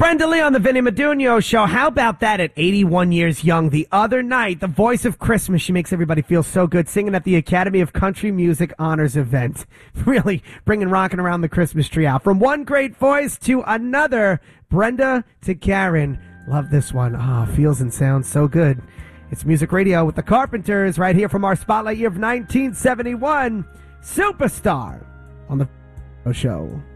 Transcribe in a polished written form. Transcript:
Brenda Lee on the Vinny Madunio Show. How about that at 81 years young? The other night, the voice of Christmas. She makes everybody feel so good singing at the Academy of Country Music Honors event. Really bringing rocking around the Christmas tree out. From one great voice to another, Brenda to Karen. Love this one. Feels and sounds so good. It's Music Radio with the Carpenters right here from our spotlight year of 1971. Superstar on the show.